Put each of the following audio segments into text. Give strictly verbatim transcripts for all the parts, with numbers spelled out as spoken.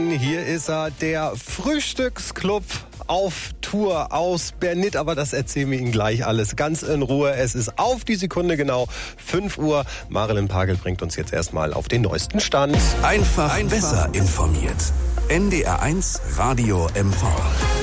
Hier ist er, der Frühstücksclub auf Tour aus Bernit, aber das erzählen wir Ihnen gleich alles ganz in Ruhe. Es ist auf die Sekunde genau fünf Uhr. Marilyn Pagel bringt uns jetzt erstmal auf den neuesten Stand. Einfach, Einfach besser informiert. N D R eins Radio M V.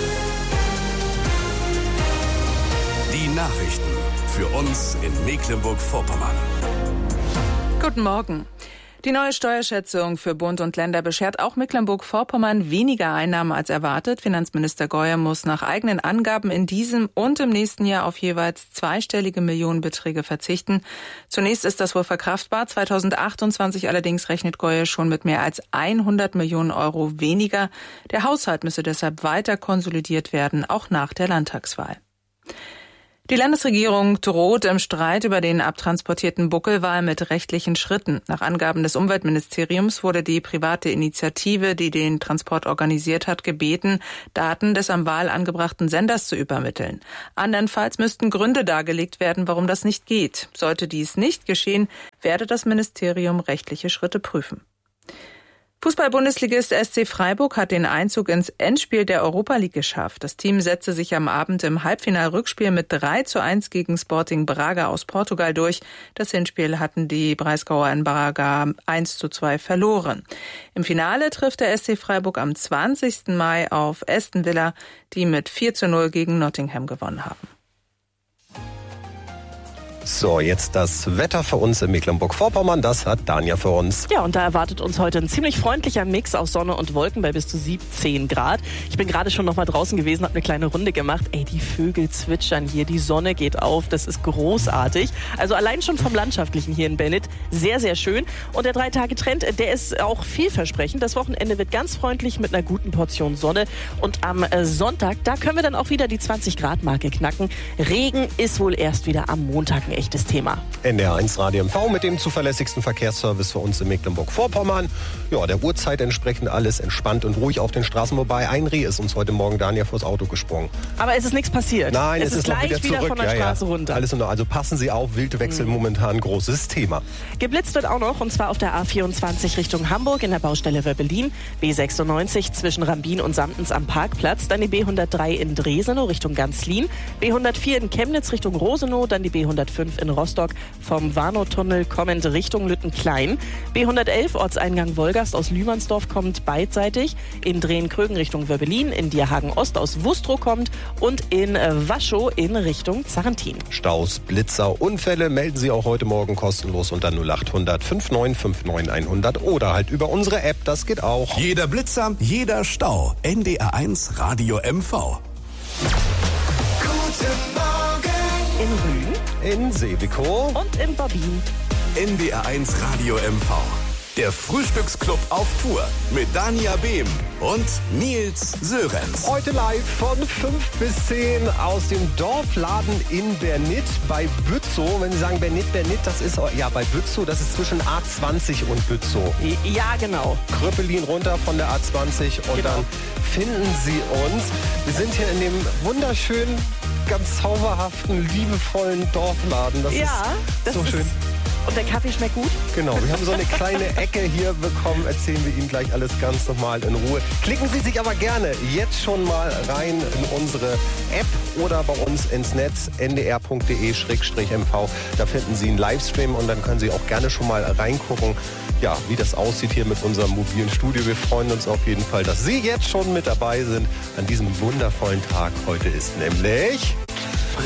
Die Nachrichten für uns in Mecklenburg-Vorpommern. Guten Morgen. Die neue Steuerschätzung für Bund und Länder beschert auch Mecklenburg-Vorpommern weniger Einnahmen als erwartet. Finanzminister Geuer muss nach eigenen Angaben in diesem und im nächsten Jahr auf jeweils zweistellige Millionenbeträge verzichten. Zunächst ist das wohl verkraftbar. zweitausendachtundzwanzig allerdings rechnet Geuer schon mit mehr als hundert Millionen Euro weniger. Der Haushalt müsse deshalb weiter konsolidiert werden, auch nach der Landtagswahl. Die Landesregierung droht im Streit über den abtransportierten Buckelwal mit rechtlichen Schritten. Nach Angaben des Umweltministeriums wurde die private Initiative, die den Transport organisiert hat, gebeten, Daten des am Wal angebrachten Senders zu übermitteln. Andernfalls müssten Gründe dargelegt werden, warum das nicht geht. Sollte dies nicht geschehen, werde das Ministerium rechtliche Schritte prüfen. Fußball-Bundesligist S C Freiburg hat den Einzug ins Endspiel der Europa League geschafft. Das Team setzte sich am Abend im Halbfinal-Rückspiel mit drei zu eins gegen Sporting Braga aus Portugal durch. Das Hinspiel hatten die Breisgauer in Braga eins zu zwei verloren. Im Finale trifft der S C Freiburg am zwanzigsten Mai auf Aston Villa, die mit vier zu null gegen Nottingham gewonnen haben. So, jetzt das Wetter für uns in Mecklenburg-Vorpommern. Das hat Dania für uns. Ja, und da erwartet uns heute ein ziemlich freundlicher Mix aus Sonne und Wolken bei bis zu siebzehn Grad. Ich bin gerade schon noch mal draußen gewesen, habe eine kleine Runde gemacht. Ey, die Vögel zwitschern hier, die Sonne geht auf, das ist großartig. Also allein schon vom Landschaftlichen hier in Bernit sehr, sehr schön. Und der Drei-Tage-Trend, der ist auch vielversprechend. Das Wochenende wird ganz freundlich mit einer guten Portion Sonne. Und am Sonntag, da können wir dann auch wieder die zwanzig Grad Marke knacken. Regen ist wohl erst wieder am Montag ein echtes Thema. N D R eins Radio M V mit dem zuverlässigsten Verkehrsservice für uns in Mecklenburg-Vorpommern. Ja, der Uhrzeit entsprechend alles entspannt und ruhig auf den Straßen. Wobei ein Reh ist uns heute Morgen Daniel vors Auto gesprungen. Aber es ist nichts passiert. Nein, es, es ist, ist gleich noch wieder, wieder zurück. von der Ja, Straße ja. runter. Alles in Ordnung. Also passen Sie auf, Wildwechsel mhm. momentan großes Thema. Geblitzt wird auch noch, und zwar auf der A vierundzwanzig Richtung Hamburg in der Baustelle Wöbbelin, B sechsundneunzig zwischen Rambin und Samtens am Parkplatz, dann die B hundertdrei in Dresenow Richtung Ganzlin, B hundertvier in Chemnitz Richtung Rosenow, dann die B hundertfünf in Rostock vom Warnow-Tunnel kommend Richtung Lüttenklein. B hundertelf Ortseingang Wolgast aus Lühmannsdorf kommt beidseitig. In Drehen-Krögen Richtung Wöbbelin, in Dierhagen-Ost aus Wustrow kommt und in Waschow in Richtung Zarrentin. Staus, Blitzer, Unfälle melden Sie auch heute Morgen kostenlos unter null acht hundert fünfundneunzig neunundfünfzig hundert oder halt über unsere App, das geht auch. Jeder Blitzer, jeder Stau. N D R eins Radio M V. Guten Morgen. In Rügen. In Seewikow. Und in Bobbin. N D R eins Radio M V. Der Frühstücksclub auf Tour mit Dania Behm und Nils Sörenz. Heute live von fünf bis zehn aus dem Dorfladen in Bernit bei Bützow. Wenn Sie sagen Bernit, Bernit, das ist ja bei Bützow, das ist zwischen A zwanzig und Bützow. Ja, genau. Kröppelin runter von der A zwanzig und genau. Dann finden Sie uns. Wir sind hier in dem wunderschönen, ganz zauberhaften, liebevollen Dorfladen. Das ja, ist das so ist schön. Und der Kaffee schmeckt gut? Genau, wir haben so eine kleine Ecke hier bekommen. Erzählen wir Ihnen gleich alles ganz normal in Ruhe. Klicken Sie sich aber gerne jetzt schon mal rein in unsere App oder bei uns ins Netz n d r punkt d e slash m v. Da finden Sie einen Livestream und dann können Sie auch gerne schon mal reingucken, ja, wie das aussieht hier mit unserem mobilen Studio. Wir freuen uns auf jeden Fall, dass Sie jetzt schon mit dabei sind an diesem wundervollen Tag. Heute ist nämlich